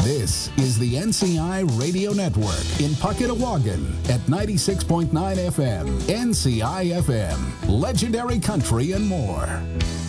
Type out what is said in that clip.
This is the NCI Radio Network in Puckett-Awagan at 96.9 FM, NCI FM, legendary country and more.